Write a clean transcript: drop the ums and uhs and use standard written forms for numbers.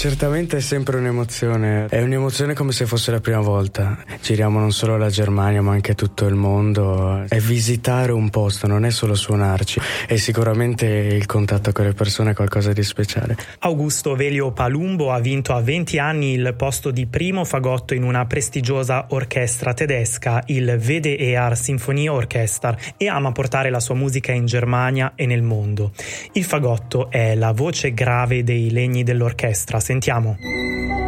certamente è sempre un'emozione. È un'emozione come se fosse la prima volta. Giriamo non solo la Germania ma anche tutto il mondo. È visitare un posto, non è solo suonarci. E sicuramente il contatto con le persone è qualcosa di speciale. Augusto Velio Palumbo ha vinto a 20 anni il posto di primo fagotto in una prestigiosa orchestra tedesca, il WDR Sinfonie Orchester, e ama portare la sua musica in Germania e nel mondo. Il fagotto è la voce grave dei legni dell'orchestra. Sentiamo.